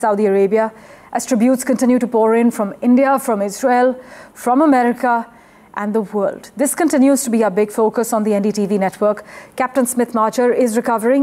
Saudi Arabia, as tributes continue to pour in from India, from Israel, from America and the world. This continues to be our big focus on the NDTV network. Captain Smith Marcher is recovering.